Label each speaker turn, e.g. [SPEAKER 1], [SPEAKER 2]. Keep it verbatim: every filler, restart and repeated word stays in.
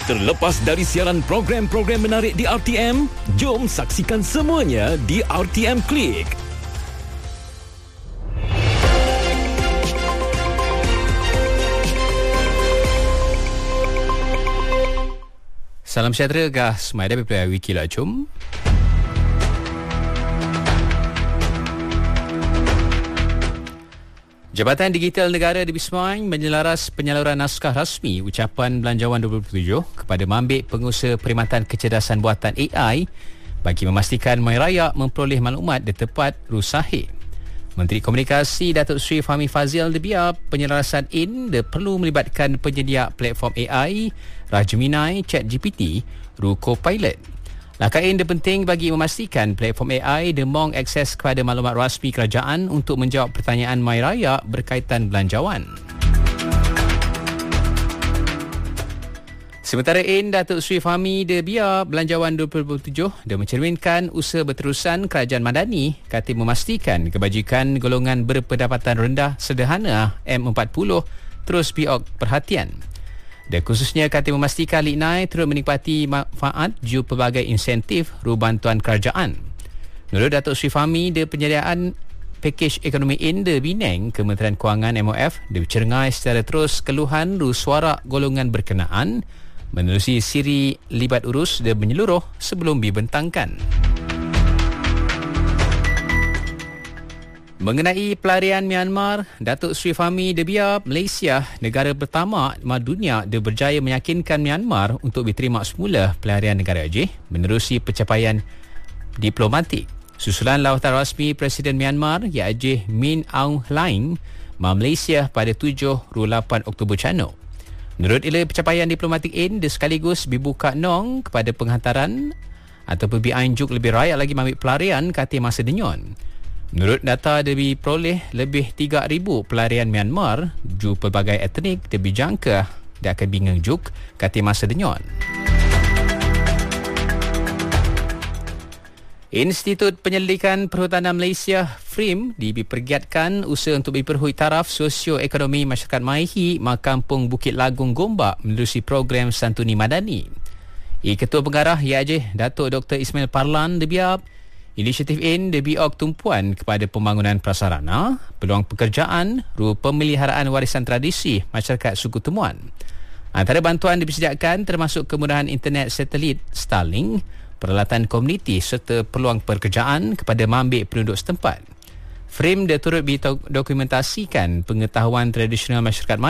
[SPEAKER 1] Terlepas dari siaran program-program menarik di R T M, jom saksikan semuanya di R T M Klik.
[SPEAKER 2] Salam sejahtera kah semua ada daripada Wiki Lacum. Jabatan Digital Negara di Bismang menyelaras penyaluran naskah rasmi ucapan Belanjawan dua ribu tujuh kepada mambik pengusaha perkhidmatan kecerdasan buatan A I bagi memastikan Mairaya memperoleh maklumat yang tepat rusahih. Menteri Komunikasi Datuk Seri Fahmi Fazil debiar penyelarasan in dia perlu melibatkan penyedia platform A I, Raja-Gemini, ChatGPT, Ru Copilot. Langkah in dia penting bagi memastikan platform A I dia mahu akses kepada maklumat rasmi kerajaan untuk menjawab pertanyaan Mairaya berkaitan belanjawan. Sementara in, Datuk Seri Fahmi dia biar Belanjawan dua ribu tujuh dia mencerminkan usaha berterusan kerajaan Madani kata memastikan kebajikan golongan berpendapatan rendah sederhana M empat puluh terus biok perhatian. Dan khususnya kata memastikan Liknai terus menikmati manfaat ju pelbagai insentif ru bantuan kerajaan. Menurut Datuk Seri Fahmi, dia penyediaan pakej ekonomi in dia Bineng Kementerian Kewangan M O F dia bercengai secara terus keluhan ru suara golongan berkenaan menerusi siri libat urus dia menyeluruh sebelum dibentangkan. Mengenai pelarian Myanmar, Datuk Seri Fahmi dia biar Malaysia, negara pertama di dunia dia berjaya meyakinkan Myanmar untuk diterima semula pelarian negara Aceh menerusi pencapaian diplomatik. Susulan lawatan rasmi Presiden Myanmar, Ya Aceh Min Aung Hlaing, ma Malaysia pada tujuh hingga lapan Oktober Cano. Menurut ila pencapaian diplomatik in, dia sekaligus dibuka nong kepada penghantaran atau perbiayaan juk lebih rakyat lagi ambil pelarian kata masa denyon. Menurut data dia diperoleh lebih tiga ribu pelarian Myanmar ju pelbagai etnik dia dijangka dia akan bingung juk kata masa denyon. Institut Penyelidikan Perhutanan Malaysia F R I M dipergiatkan usaha untuk diperhui taraf sosio-ekonomi masyarakat Maihi Makampung Bukit Lagung Gombak menerusi program Santuni Madani. I Ketua Pengarah Ya Aceh Datuk Doktor Ismail Parlan debiar inisiatif in debiok tumpuan kepada pembangunan prasarana, peluang pekerjaan, ru pemeliharaan warisan tradisi masyarakat suku temuan. Antara bantuan disediakan termasuk kemudahan internet satelit Starlink, peralatan komuniti serta peluang pekerjaan kepada mambik penduduk setempat. F R I M dia turut didokumentasikan pengetahuan tradisional masyarakat